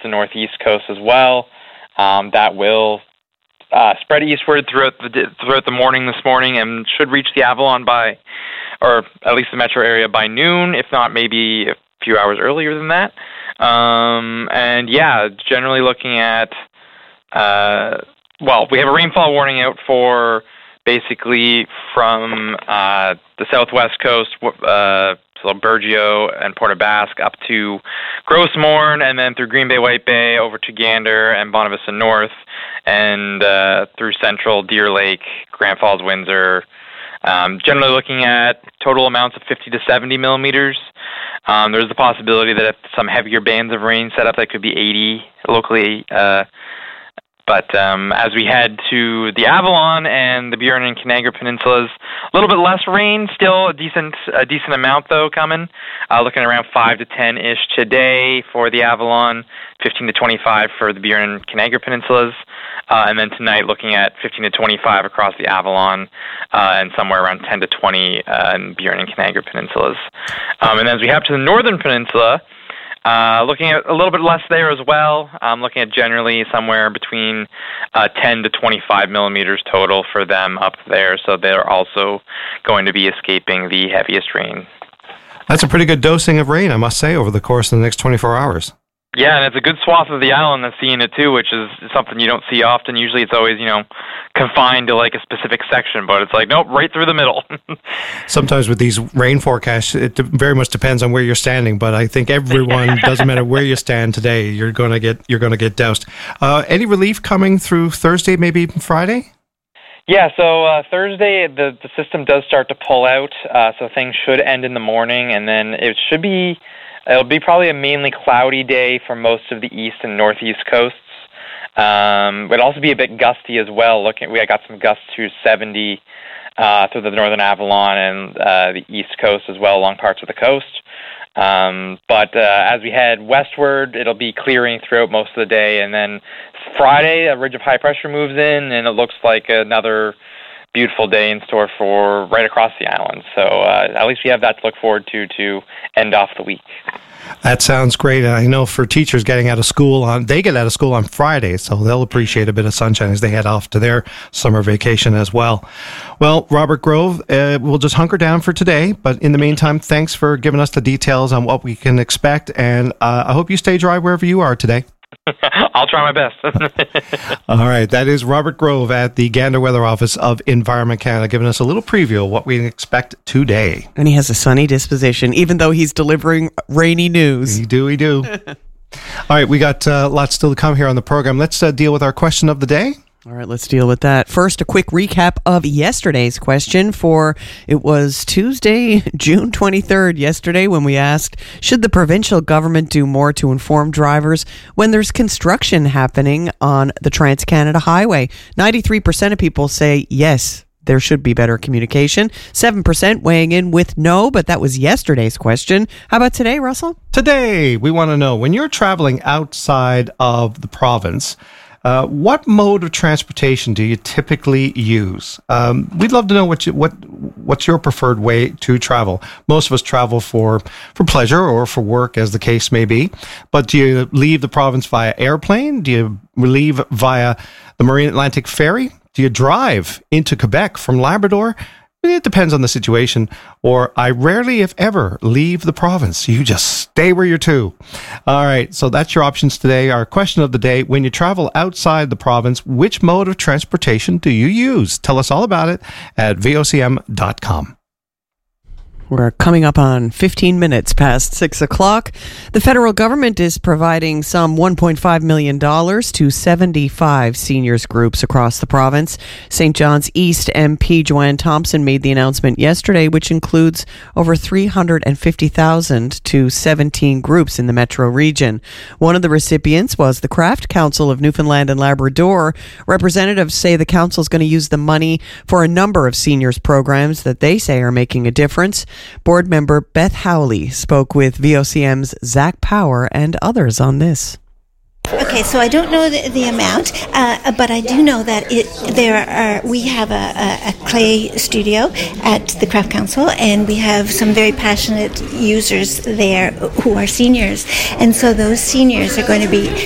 and northeast coast as well. That will spread eastward throughout the morning this morning and should reach the Avalon by, or at least the metro area by noon, if not maybe a few hours earlier than that. And yeah, generally looking at, we have a rainfall warning out for basically from the southwest coast, so Burgeo and Port aux Basques up to Gros Morne, and then through Green Bay, White Bay, over to Gander and Bonavista North, and through central Deer Lake, Grand Falls, Windsor. Generally looking at total amounts of 50 to 70 millimeters. There's the possibility that if some heavier bands of rain set up, that could be 80 locally. But as we head to the Avalon and the Burin and Canagra Peninsulas, a little bit less rain, still a decent amount though coming. Looking around 5 to 10-ish today for the Avalon, 15 to 25 for the Burin and Canagra Peninsulas, and then tonight looking at 15 to 25 across the Avalon, and somewhere around 10 to 20 in Burin and Canagra Peninsulas. And as we head to the Northern Peninsula, looking at a little bit less there as well. Looking at generally somewhere between 10 to 25 millimeters total for them up there. So they're also going to be escaping the heaviest rain. That's a pretty good dosing of rain, I must say, over the course of the next 24 hours. Yeah, and it's a good swath of the island that's seeing it too, which is something you don't see often. Usually it's always, confined to like a specific section, but it's like, nope, right through the middle. Sometimes with these rain forecasts, it very much depends on where you're standing, but I think everyone, doesn't matter where you stand today, you're going to get doused. Any relief coming through Thursday, maybe even Friday? Yeah, so Thursday the system does start to pull out, so things should end in the morning, and then it'll be probably a mainly cloudy day for most of the east and northeast coasts. It'll also be a bit gusty as well. We got some gusts to 70 through the northern Avalon and the east coast as well, along parts of the coast. But as we head westward, it'll be clearing throughout most of the day, and then Friday, a ridge of high pressure moves in, and it looks like another beautiful day in store for right across the island. So at least we have that to look forward to end off the week. That sounds great. I know for teachers getting out of school, they get out of school on Friday, so they'll appreciate a bit of sunshine as they head off to their summer vacation as well. Well, Robert Grove, we'll just hunker down for today, but in the meantime, thanks for giving us the details on what we can expect, and I hope you stay dry wherever you are today. I'll try my best. All right. That is Robert Grove at the Gander Weather Office of Environment Canada, giving us a little preview of what we can expect today. And he has a sunny disposition, even though he's delivering rainy news. We do. All right. We got lots still to come here on the program. Let's deal with our question of the day. All right, let's deal with that. First, a quick recap of yesterday's question it was Tuesday, June 23rd, yesterday, when we asked, should the provincial government do more to inform drivers when there's construction happening on the Trans-Canada Highway? 93% of people say yes, there should be better communication. 7% weighing in with no, but that was yesterday's question. How about today, Russell? Today, we want to know, when you're traveling outside of the province, what mode of transportation do you typically use? We'd love to know what's your preferred way to travel. Most of us travel for pleasure or for work, as the case may be. But do you leave the province via airplane? Do you leave via the Marine Atlantic Ferry? Do you drive into Quebec from Labrador? It depends on the situation. Or I rarely, if ever, leave the province. You just stay where you're to. All right, so that's your options today. Our question of the day, when you travel outside the province, which mode of transportation do you use? Tell us all about it at vocm.com. We're coming up on 15 minutes past 6 o'clock. The federal government is providing some $1.5 million to 75 seniors groups across the province. St. John's East MP Joanne Thompson made the announcement yesterday, which includes over $350,000 to 17 groups in the metro region. One of the recipients was the Craft Council of Newfoundland and Labrador. Representatives say the council is going to use the money for a number of seniors programs that they say are making a difference. Board member Beth Howley spoke with VOCM's Zach Power and others on this. Okay, so I don't know the amount, but I do know that we have a clay studio at the Craft Council, and we have some very passionate users there who are seniors, and so those seniors are going to be